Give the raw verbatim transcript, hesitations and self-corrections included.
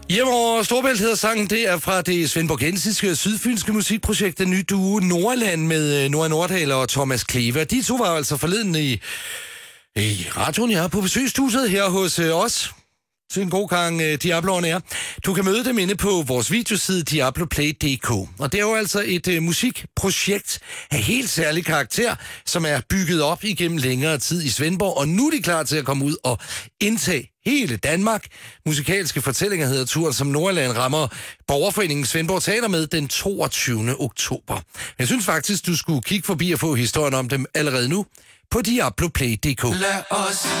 Hjemmeover Storbælt hedder sangen. Det er fra det svendborgensiske sydfynske musikprojekt, den nye duo Nordland med Nora Nordahl og Thomas Kleve. De to var altså forleden i, i radioen, ja, på besøgshuset her hos øh, os. Til en god gang uh, Diabloerne er. Du kan møde dem inde på vores videoside diabloplay punktum d k. Og det er jo altså et uh, musikprojekt af helt særlig karakter, som er bygget op igennem længere tid i Svendborg, og nu er de klar til at komme ud og indtage hele Danmark. Musikalske fortællinger hedder turen, som Nordland rammer Borgerforeningen Svendborg Teater med den toogtyvende oktober. Jeg synes faktisk, du skulle kigge forbi og få historien om dem allerede nu på diabloplay punktum d k.